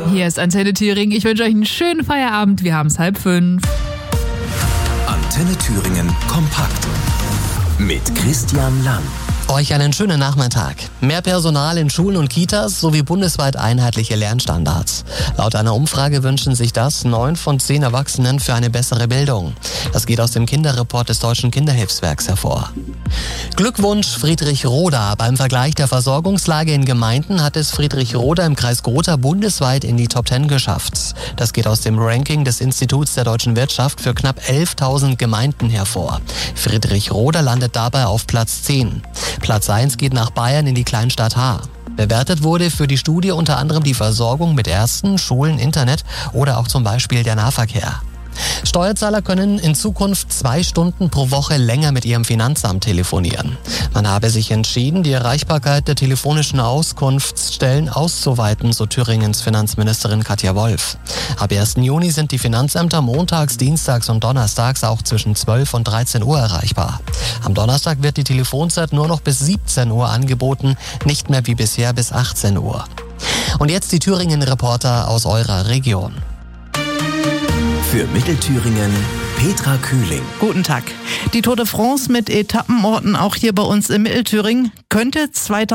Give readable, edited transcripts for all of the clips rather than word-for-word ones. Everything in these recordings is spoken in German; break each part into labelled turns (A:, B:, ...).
A: Hier ist Antenne Thüringen. Ich wünsche euch einen schönen Feierabend. Wir haben es 4:30.
B: Antenne Thüringen kompakt mit Christian Lang.
C: Euch einen schönen Nachmittag. Mehr Personal in Schulen und Kitas sowie bundesweit einheitliche Lernstandards. Laut einer Umfrage wünschen sich das 9 von 10 Erwachsenen für eine bessere Bildung. Das geht aus dem Kinderreport des Deutschen Kinderhilfswerks hervor. Glückwunsch Friedrich-Roda. Beim Vergleich der Versorgungslage in Gemeinden hat es Friedrich-Roda im Kreis Gotha bundesweit in die Top 10 geschafft. Das geht aus dem Ranking des Instituts der deutschen Wirtschaft für knapp 11.000 Gemeinden hervor. Friedrich-Roda landet dabei auf Platz 10. Platz 1 geht nach Bayern in die Kleinstadt Haar. Bewertet wurde für die Studie unter anderem die Versorgung mit Ärzten, Schulen, Internet oder auch zum Beispiel der Nahverkehr. Steuerzahler können in Zukunft 2 Stunden pro Woche länger mit ihrem Finanzamt telefonieren. Man habe sich entschieden, die Erreichbarkeit der telefonischen Auskunftsstellen auszuweiten, so Thüringens Finanzministerin Katja Wolf. Ab 1. Juni sind die Finanzämter montags, dienstags und donnerstags auch zwischen 12 und 13 Uhr erreichbar. Am Donnerstag wird die Telefonzeit nur noch bis 17 Uhr angeboten, nicht mehr wie bisher bis 18 Uhr. Und jetzt die Thüringen-Reporter aus eurer Region.
B: Für Mittelthüringen Petra Kühling.
D: Guten Tag. Die Tour de France mit Etappenorten auch hier bei uns in Mittelthüringen könnte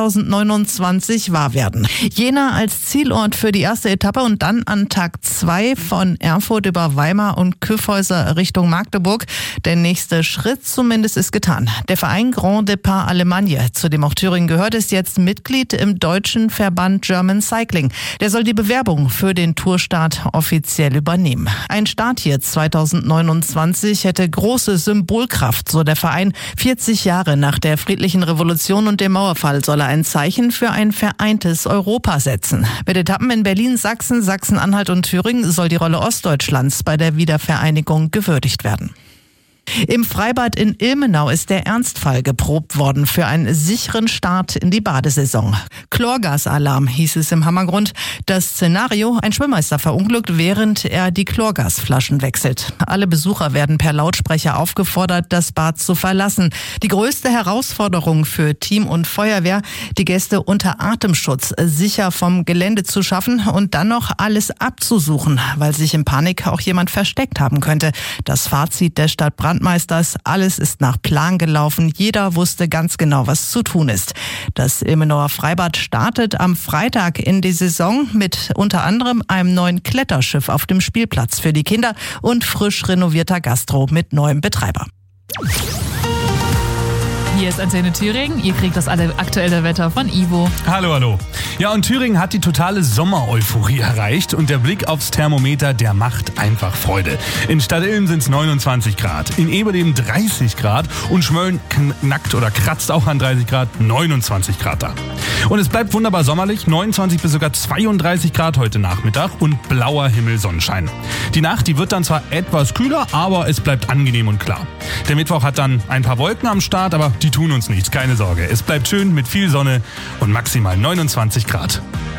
D: 2029 wahr werden. Jena als Zielort für die erste Etappe und dann an Tag 2 von Erfurt über Weimar und Kyffhäuser Richtung Magdeburg. Der nächste Schritt zumindest ist getan. Der Verein Grand Départ Allemagne, zu dem auch Thüringen gehört, ist jetzt Mitglied im deutschen Verband German Cycling. Der soll die Bewerbung für den Tourstart offiziell übernehmen. Ein Start hier 2029 hätte große Symbolkraft, so der Verein. 40 Jahre nach der friedlichen Revolution und dem Mauerfall soll er ein Zeichen für ein vereintes Europa setzen. Mit Etappen in Berlin, Sachsen, Sachsen-Anhalt und Thüringen soll die Rolle Ostdeutschlands bei der Wiedervereinigung gewürdigt werden. Im Freibad in Ilmenau ist der Ernstfall geprobt worden für einen sicheren Start in die Badesaison. Chlorgasalarm hieß es im Hammergrund. Das Szenario: ein Schwimmmeister verunglückt, während er die Chlorgasflaschen wechselt. Alle Besucher werden per Lautsprecher aufgefordert, das Bad zu verlassen. Die größte Herausforderung für Team und Feuerwehr: die Gäste unter Atemschutz sicher vom Gelände zu schaffen und dann noch alles abzusuchen, weil sich in Panik auch jemand versteckt haben könnte. Das Fazit der Stadt Brandmeisters: alles ist nach Plan gelaufen. Jeder wusste ganz genau, was zu tun ist. Das Ilmenauer Freibad startet am Freitag in die Saison mit unter anderem einem neuen Kletterschiff auf dem Spielplatz für die Kinder und frisch renovierter Gastro mit neuem Betreiber.
A: Hier ist Antenne Thüringen. Ihr kriegt das aktuelle Wetter von Ivo.
E: Hallo. Ja, und Thüringen hat die totale Sommer-Euphorie erreicht und der Blick aufs Thermometer, der macht einfach Freude. In Stadtilm sind es 29 Grad, in Eberleben 30 Grad und Schmölln knackt oder kratzt auch an 30 Grad, 29 Grad da. Und es bleibt wunderbar sommerlich, 29 bis sogar 32 Grad heute Nachmittag und blauer Himmel, Sonnenschein. Die Nacht, die wird dann zwar etwas kühler, aber es bleibt angenehm und klar. Der Mittwoch hat dann ein paar Wolken am Start, aber die tun uns nichts, keine Sorge. Es bleibt schön mit viel Sonne und maximal 29 Grad.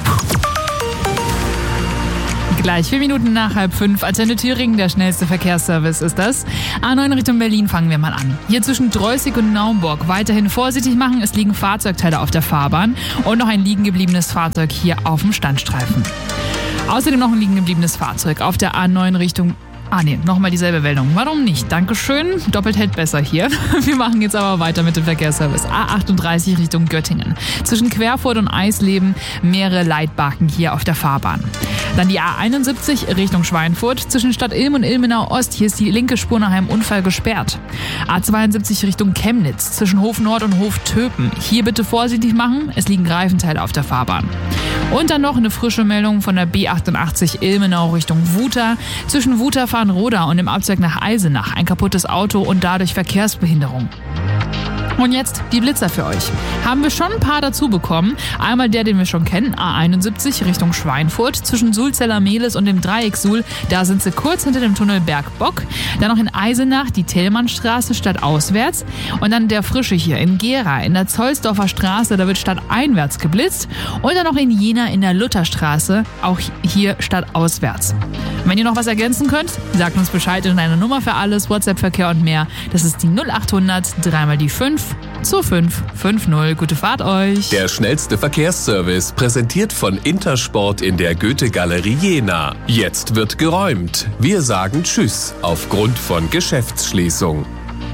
A: Gleich 4 Minuten nach 4:30, Antenne Thüringen, der schnellste Verkehrsservice ist das. A9 Richtung Berlin fangen wir mal an. Hier zwischen Dreußig und Naumburg weiterhin vorsichtig machen. Es liegen Fahrzeugteile auf der Fahrbahn und noch ein liegen gebliebenes Fahrzeug hier auf dem Standstreifen. Außerdem noch ein liegen gebliebenes Fahrzeug auf der A9 Richtung... nochmal dieselbe Meldung. Warum nicht? Dankeschön. Doppelt hält besser hier. Wir machen jetzt aber weiter mit dem Verkehrsservice. A38 Richtung Göttingen. Zwischen Querfurt und Eisleben mehrere Leitbarken hier auf der Fahrbahn. Dann die A71 Richtung Schweinfurt. Zwischen Stadtilm und Ilmenau Ost. Hier ist die linke Spur nach einem Unfall gesperrt. A72 Richtung Chemnitz. Zwischen Hof Nord und Hof Töpen. Hier bitte vorsichtig machen. Es liegen Reifenteile auf der Fahrbahn. Und dann noch eine frische Meldung von der B88 Ilmenau Richtung Wuter. Zwischen Wuter-Farnroda und dem Abzweig nach Eisenach. Ein kaputtes Auto und dadurch Verkehrsbehinderung. Und jetzt die Blitzer für euch. Haben wir schon ein paar dazu bekommen. Einmal der, den wir schon kennen, A71 Richtung Schweinfurt. Zwischen Sulzeller-Mehlis und dem Dreieck Suhl, da sind sie kurz hinter dem Tunnel Bergbock. Dann noch in Eisenach die Thälmannstraße stadtauswärts. Und dann der frische hier in Gera in der Zollsdorfer Straße, da wird stadteinwärts geblitzt. Und dann noch in Jena in der Lutherstraße, auch hier stadtauswärts. Wenn ihr noch was ergänzen könnt, sagt uns Bescheid in einer Nummer für alles, WhatsApp-Verkehr und mehr. Das ist die 0800 3 mal die 5 2550. Gute Fahrt euch.
F: Der schnellste Verkehrsservice präsentiert von Intersport in der Goethe-Galerie Jena. Jetzt wird geräumt. Wir sagen Tschüss aufgrund von Geschäftsschließung.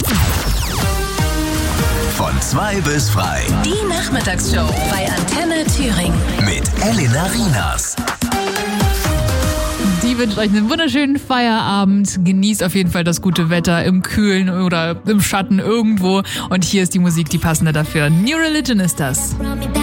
B: Von 2 bis frei.
G: Die Nachmittagsshow bei Antenne Thüringen.
B: Mit Elena Rinas.
A: Die wünscht euch einen wunderschönen Feierabend. Genießt auf jeden Fall das gute Wetter im Kühlen oder im Schatten irgendwo. Und hier ist die Musik, die passende dafür. New Religion ist das.